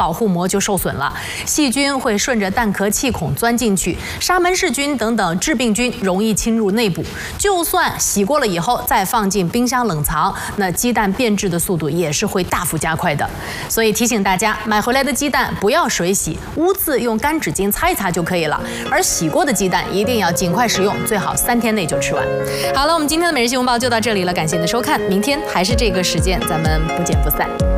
保护膜就受损了，细菌会顺着蛋壳气孔钻进去，沙门氏菌等等致病菌容易侵入内部。就算洗过了以后再放进冰箱冷藏，那鸡蛋变质的速度也是会大幅加快的。所以提醒大家，买回来的鸡蛋不要水洗，污渍用干纸巾擦一擦就可以了。而洗过的鸡蛋一定要尽快食用，最好3天内就吃完。好了，我们今天的每日新闻报就到这里了，感谢您的收看，明天还是这个时间，咱们不见不散。